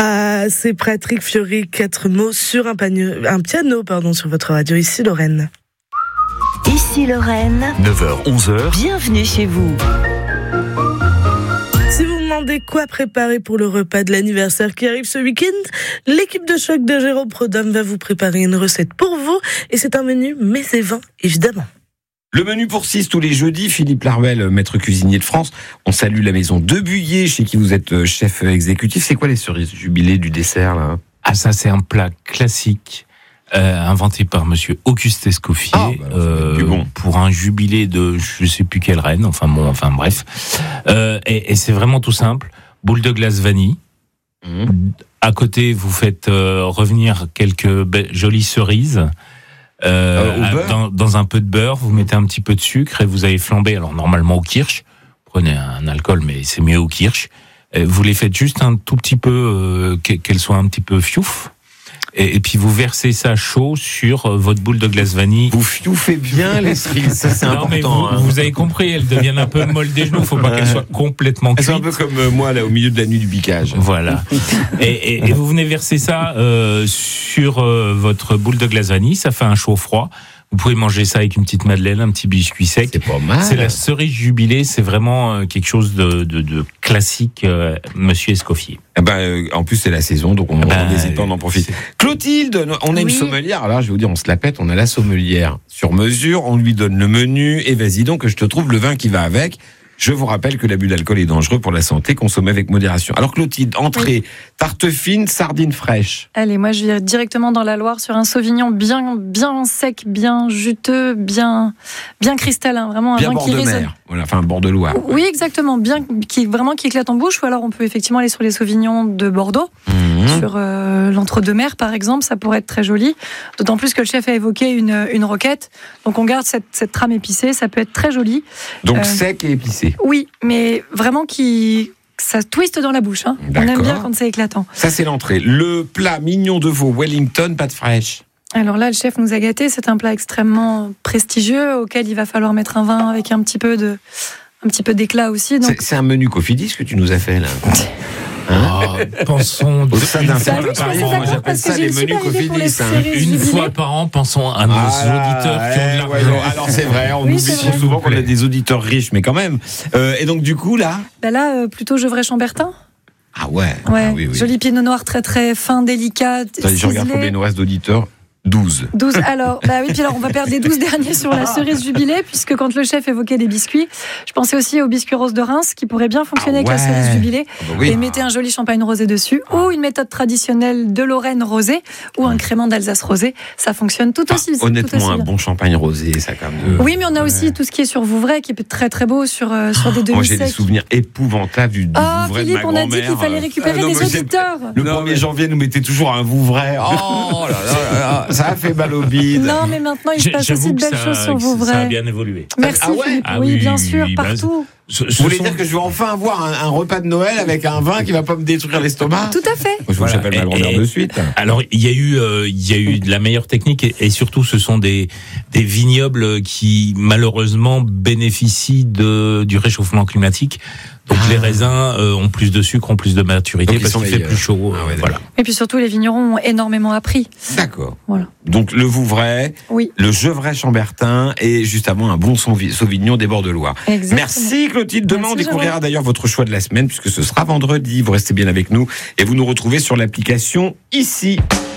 Ah, c'est Patrick Fiori, 4 mots sur un piano, sur votre radio. Ici Lorraine. Ici Lorraine. 9h-11h. Bienvenue chez vous. Si vous me demandez quoi préparer pour le repas de l'anniversaire qui arrive ce week-end, l'équipe de choc de Jérôme Prodhomme va vous préparer une recette pour vous. Et c'est un menu mets et vins, évidemment. Le menu pour 6 tous les jeudis, Philippe Laruelle, maître cuisinier de France. On salue la maison de Buyer, chez qui vous êtes chef exécutif. C'est quoi les cerises jubilées du dessert, là ? Ah, ça, c'est un plat classique, inventé par monsieur Auguste Escoffier, du bon. pour un jubilé de je sais plus quelle reine, bref. Et c'est vraiment tout simple. Boule de glace vanille. À côté, vous faites revenir quelques jolies cerises. Dans un peu de beurre, vous mettez un petit peu de sucre et vous allez flamber. Alors normalement au kirsch, prenez un alcool, mais c'est mieux au kirsch. Vous les faites juste un tout petit peu, qu'elles soient un petit peu fiouf. Et puis vous versez ça chaud sur votre boule de glace vanille. Vous fioufez bien les cerises, ça c'est important. Mais vous avez compris, elles deviennent un peu molles des genoux. Faut pas qu'elles soient complètement cuites. C'est un peu comme moi là au milieu de la nuit du biquage. Voilà. Et vous venez verser ça sur votre boule de glace vanille. Ça fait un chaud froid. Vous pouvez manger ça avec une petite madeleine, un petit biscuit sec. C'est pas mal. C'est la cerise jubilée, c'est vraiment quelque chose de classique, monsieur Escoffier. En plus, c'est la saison, donc on n'hésite pas, on en profite. Clotilde, on a une sommelière. Alors là, je vais vous dire, on se la pète, on a la sommelière sur mesure, on lui donne le menu, et vas-y donc, je te trouve le vin qui va avec. Je vous rappelle que l'abus d'alcool est dangereux pour la santé, consommé avec modération. Alors Clotilde, entrée, tarte fine, sardines fraîches. Allez, moi je vais directement dans la Loire sur un Sauvignon bien sec, bien juteux, bien cristallin, vraiment un bien vin bord qui de résonne. mer, voilà, enfin bord de Loire. Oui, exactement, qui éclate en bouche. Ou alors on peut effectivement aller sur les Sauvignons de Bordeaux, sur l'entre-deux-mers par exemple, ça pourrait être très joli. D'autant plus que le chef a évoqué une roquette, donc on garde cette trame épicée, ça peut être très joli. Donc sec et épicé. Oui, mais vraiment ça twiste dans la bouche. On aime bien quand c'est éclatant. Ça, c'est l'entrée. Le plat mignon de veau Wellington, pâte fraîche. Alors là, le chef nous a gâtés. C'est un plat extrêmement prestigieux auquel il va falloir mettre un vin avec un petit peu d'éclat aussi. Donc... C'est un menu Cofidis que tu nous as fait là. Pensons au sein d'un plat par an. Moi, j'appelle ça les menus Cofidis. Une fois par an, pensons à nos auditeurs qui ont de l'argent. Alors c'est vrai, on oublie souvent qu'on a des auditeurs riches, mais quand même. Et donc du coup là plutôt Gevrey-Chambertin. Ah ouais. Oui. Joli pinot noir très très fin, délicat. Je regarde combien il nous reste d'auditeurs. 12. Alors, puis on va perdre les 12 derniers sur la cerise jubilée, puisque quand le chef évoquait des biscuits, je pensais aussi aux biscuits roses de Reims, qui pourraient bien fonctionner avec la cerise jubilée. Et mettez un joli champagne rosé dessus, ou une méthode traditionnelle de Lorraine rosée, ou un crément d'Alsace rosé. Ça fonctionne tout aussi bien. Honnêtement, un bon champagne rosé, ça quand même. Oui, mais on a aussi tout ce qui est sur Vouvray, qui peut être très très beau sur des demi-secs. Moi, j'ai des souvenirs épouvantables du Vouvray Philippe, de ma grand-mère. on a dit qu'il fallait récupérer les auditeurs. Le 1er janvier, nous mettait toujours un Vouvray. Oh là là. Ça a fait mal au bide. Non, mais maintenant, il se passe aussi de belles choses sur Vouvray. Ça a bien évolué. Merci, Philippe. Oui, bien sûr, partout. Vous voulez dire que je vais enfin avoir un repas de Noël avec un vin qui va pas me détruire l'estomac ? Tout à fait. Moi, j'appelle ma grand-mère de suite. Alors, il y a eu de la meilleure technique et surtout, ce sont des vignobles qui, malheureusement, bénéficient du réchauffement climatique. Donc les raisins ont plus de sucre, ont plus de maturité parce qu'il fait plus chaud. Voilà. Et puis surtout, les vignerons ont énormément appris. D'accord. Voilà. Donc le Vouvray, le Gevrey-Chambertin et juste avant un bon Sauvignon des bords de Loire. Exactement. Merci Clotilde. Demain, on découvrira d'ailleurs votre choix de la semaine puisque ce sera vendredi. Vous restez bien avec nous et vous nous retrouvez sur l'application ici.